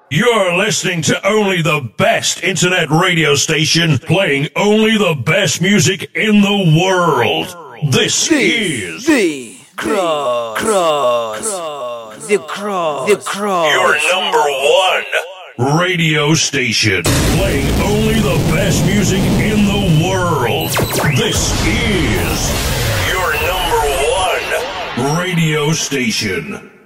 You're listening to only the best internet radio station playing only the best music in the world. This is The Cross. Your number one radio station playing only the best music in the world. This is your number one radio station.